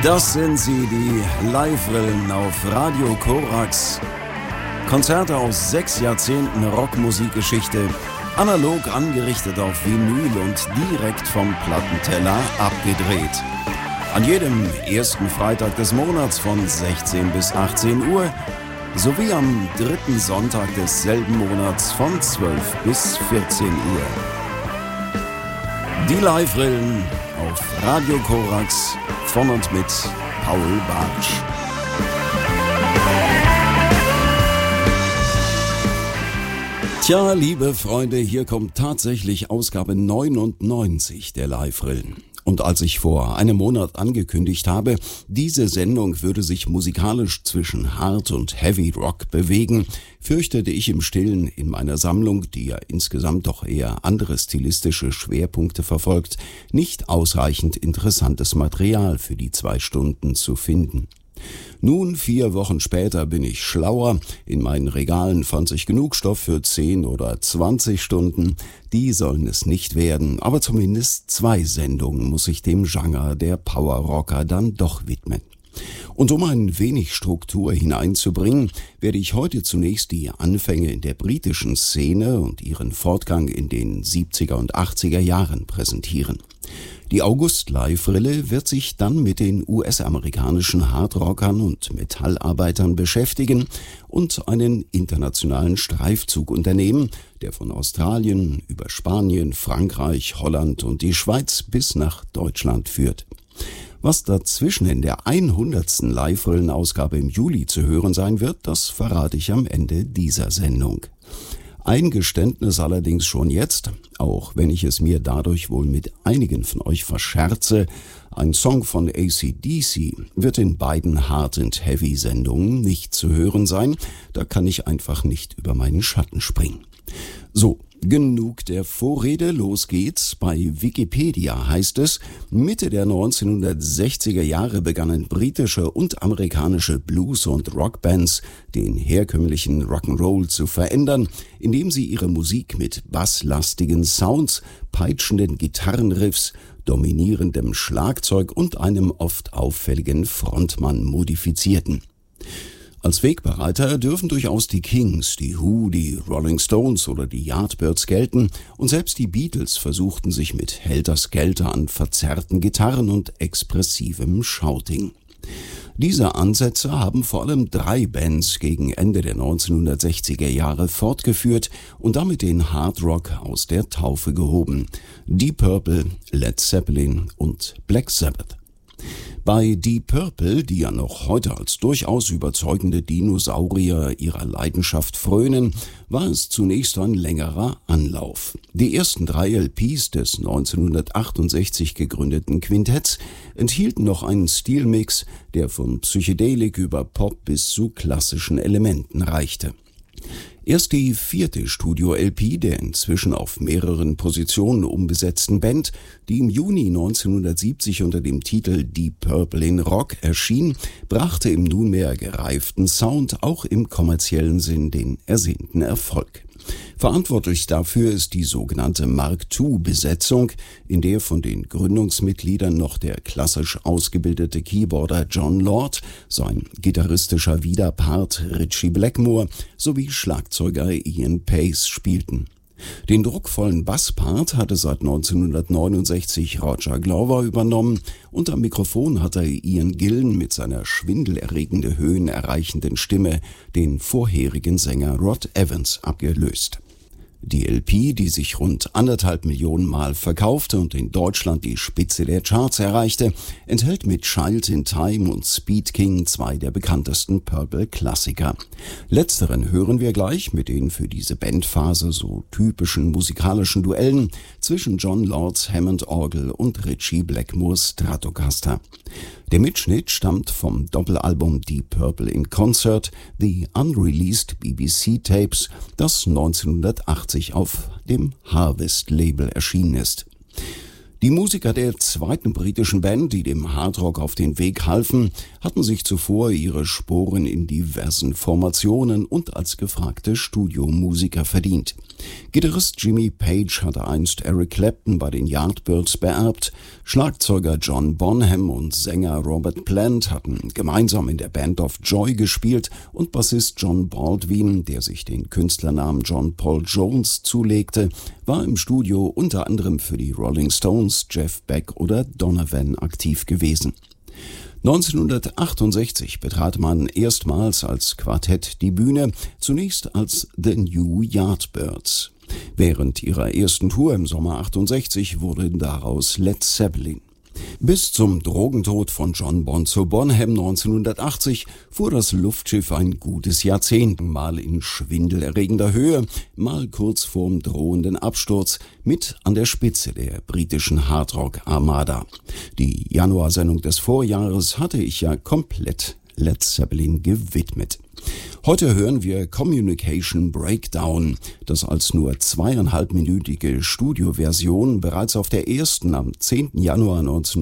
Das sind sie, die Live-Rillen auf Radio Korax. Konzerte aus 6 Jahrzehnten Rockmusikgeschichte, analog angerichtet auf Vinyl und direkt vom Plattenteller abgedreht. An jedem ersten Freitag des Monats von 16 bis 18 Uhr sowie am dritten Sonntag desselben Monats von 12 bis 14 Uhr. Die Live-Rillen auf Radio Korax von und mit Paul Bartsch. Tja, liebe Freunde, hier kommt tatsächlich Ausgabe 99 der Live-Rillen. Und als ich vor einem Monat angekündigt habe, diese Sendung würde sich musikalisch zwischen Hard und Heavy Rock bewegen, fürchtete ich im Stillen in meiner Sammlung, die ja insgesamt doch eher andere stilistische Schwerpunkte verfolgt, nicht ausreichend interessantes Material für die 2 Stunden zu finden. Nun, 4 Wochen später bin ich schlauer. In meinen Regalen fand sich genug Stoff für 10 oder 20 Stunden. Die sollen es nicht werden, aber zumindest 2 Sendungen muss ich dem Genre der Power-Rocker dann doch widmen. Und um ein wenig Struktur hineinzubringen, werde ich heute zunächst die Anfänge in der britischen Szene und ihren Fortgang in den 70er und 80er Jahren präsentieren. Die August-Live-Rille wird sich dann mit den US-amerikanischen Hardrockern und Metallarbeitern beschäftigen und einen internationalen Streifzug unternehmen, der von Australien über Spanien, Frankreich, Holland und die Schweiz bis nach Deutschland führt. Was dazwischen in der 100. Live-Rillen-Ausgabe im Juli zu hören sein wird, das verrate ich am Ende dieser Sendung. Ein Geständnis allerdings schon jetzt, auch wenn ich es mir dadurch wohl mit einigen von euch verscherze, ein Song von AC/DC wird in beiden Hard- and Heavy-Sendungen nicht zu hören sein, da kann ich einfach nicht über meinen Schatten springen. So, genug der Vorrede, los geht's. Bei Wikipedia heißt es, Mitte der 1960er Jahre begannen britische und amerikanische Blues- und Rockbands den herkömmlichen Rock'n'Roll zu verändern, indem sie ihre Musik mit basslastigen Sounds, peitschenden Gitarrenriffs, dominierendem Schlagzeug und einem oft auffälligen Frontmann modifizierten. Als Wegbereiter dürfen durchaus die Kings, die Who, die Rolling Stones oder die Yardbirds gelten und selbst die Beatles versuchten sich mit Helter-Skelter an verzerrten Gitarren und expressivem Shouting. Diese Ansätze haben vor allem 3 Bands gegen Ende der 1960er Jahre fortgeführt und damit den Hard Rock aus der Taufe gehoben. Deep Purple, Led Zeppelin und Black Sabbath. Bei Deep Purple, die ja noch heute als durchaus überzeugende Dinosaurier ihrer Leidenschaft frönen, war es zunächst ein längerer Anlauf. Die ersten 3 LPs des 1968 gegründeten Quintetts enthielten noch einen Stilmix, der von Psychedelik über Pop bis zu klassischen Elementen reichte. Erst die 4. Studio-LP der inzwischen auf mehreren Positionen umbesetzten Band, die im Juni 1970 unter dem Titel Deep Purple in Rock erschien, brachte im nunmehr gereiften Sound auch im kommerziellen Sinn den ersehnten Erfolg. Verantwortlich dafür ist die sogenannte Mark II-Besetzung, in der von den Gründungsmitgliedern noch der klassisch ausgebildete Keyboarder Jon Lord, sein gitarristischer Widerpart Ritchie Blackmore sowie Schlagzeuger Ian Paice spielten. Den druckvollen Basspart hatte seit 1969 Roger Glover übernommen und am Mikrofon hatte Ian Gillan mit seiner schwindelerregende Höhen erreichenden Stimme den vorherigen Sänger Rod Evans abgelöst. Die LP, die sich rund 1,5 Millionen Mal verkaufte und in Deutschland die Spitze der Charts erreichte, enthält mit Child in Time und Speed King 2 der bekanntesten Purple-Klassiker. Letzteren hören wir gleich mit den für diese Bandphase so typischen musikalischen Duellen zwischen Jon Lords Hammond-Orgel und Ritchie Blackmores Stratocaster. Der Mitschnitt stammt vom Doppelalbum Deep Purple in Concert, The Unreleased BBC Tapes, das 1980 auf dem Harvest-Label erschienen ist. Die Musiker der zweiten britischen Band, die dem Hardrock auf den Weg halfen, hatten sich zuvor ihre Sporen in diversen Formationen und als gefragte Studiomusiker verdient. Gitarrist Jimmy Page hatte einst Eric Clapton bei den Yardbirds beerbt, Schlagzeuger John Bonham und Sänger Robert Plant hatten gemeinsam in der Band of Joy gespielt und Bassist John Baldwin, der sich den Künstlernamen John Paul Jones zulegte, war im Studio unter anderem für die Rolling Stones, Jeff Beck oder Donovan aktiv gewesen. 1968 betrat man erstmals als Quartett die Bühne, zunächst als The New Yardbirds. Während ihrer ersten Tour im Sommer 68 wurde daraus Led Zeppelin. Bis zum Drogentod von John Bonzo Bonham 1980 fuhr das Luftschiff ein gutes Jahrzehnt, mal in schwindelerregender Höhe, mal kurz vorm drohenden Absturz, mit an der Spitze der britischen Hardrock-Armada. Die Januarsendung des Vorjahres hatte ich ja komplett Led Zeppelin gewidmet. Heute hören wir Communication Breakdown, das als nur 2,5-minütige Studioversion bereits auf der ersten am 10. Januar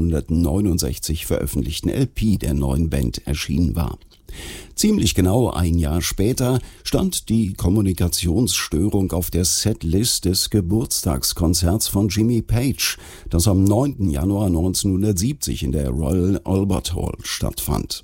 1969 veröffentlichten LP der neuen Band erschienen war. Ziemlich genau ein Jahr später stand die Kommunikationsstörung auf der Setlist des Geburtstagskonzerts von Jimmy Page, das am 9. Januar 1970 in der Royal Albert Hall stattfand.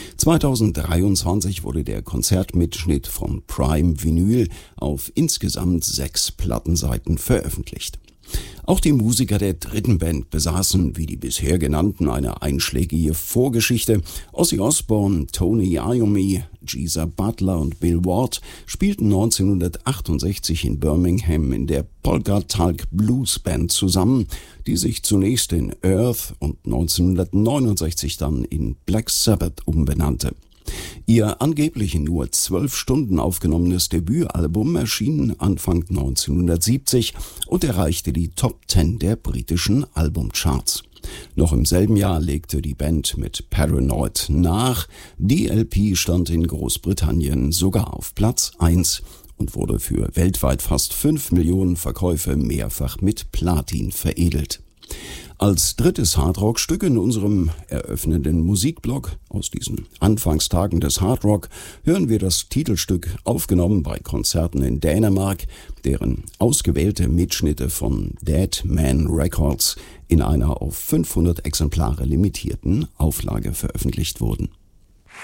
2023 wurde der Konzertmitschnitt von Prime Vinyl auf insgesamt 6 Plattenseiten veröffentlicht. Auch die Musiker der dritten Band besaßen, wie die bisher genannten, eine einschlägige Vorgeschichte. Ozzy Osbourne, Tony Iommi, Geezer Butler und Bill Ward spielten 1968 in Birmingham in der Polka Tulk Blues Band zusammen, die sich zunächst in Earth und 1969 dann in Black Sabbath umbenannte. Ihr angeblich in nur 12 Stunden aufgenommenes Debütalbum erschien Anfang 1970 und erreichte die Top 10 der britischen Albumcharts. Noch im selben Jahr legte die Band mit Paranoid nach. Die LP stand in Großbritannien sogar auf Platz 1 und wurde für weltweit fast 5 Millionen Verkäufe mehrfach mit Platin veredelt. Als drittes Hardrock-Stück in unserem eröffnenden Musikblog aus diesen Anfangstagen des Hardrock hören wir das Titelstück, aufgenommen bei Konzerten in Dänemark, deren ausgewählte Mitschnitte von Dead Man Records in einer auf 500 Exemplare limitierten Auflage veröffentlicht wurden.